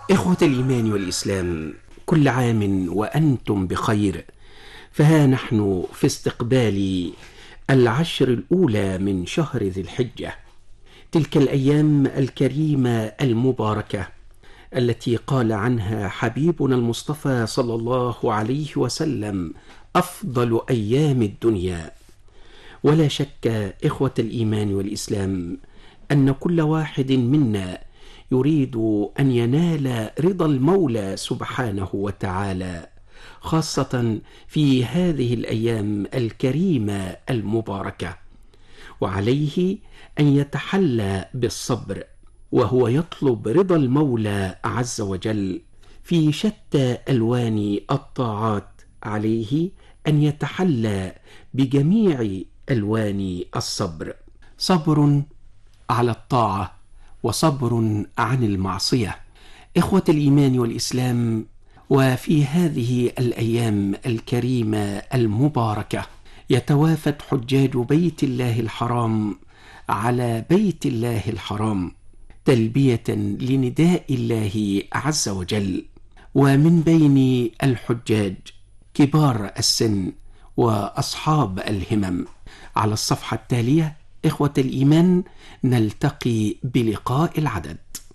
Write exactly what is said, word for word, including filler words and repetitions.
إخوة الإيمان والإسلام، كل عام وأنتم بخير. فها نحن في استقبال العشر الأولى من شهر ذي الحجة، تلك الأيام الكريمة المباركة التي قال عنها حبيبنا المصطفى صلى الله عليه وسلم: أفضل أيام الدنيا. ولا شك إخوة الإيمان والإسلام أن كل واحد منا يريد أن ينال رضا المولى سبحانه وتعالى، خاصة في هذه الأيام الكريمة المباركة، وعليه أن يتحلى بالصبر، وهو يطلب رضا المولى عز وجل في شتى ألوان الطاعات. عليه أن يتحلى بجميع ألوان الصبر، صبر على الطاعة وصبر عن المعصية. إخوة الإيمان والإسلام، وفي هذه الأيام الكريمة المباركة يتوافد حجاج بيت الله الحرام على بيت الله الحرام تلبية لنداء الله عز وجل، ومن بين الحجاج كبار السن وأصحاب الهمم. على الصفحة التالية إخوة الإيمان نلتقي بلقاء العدد.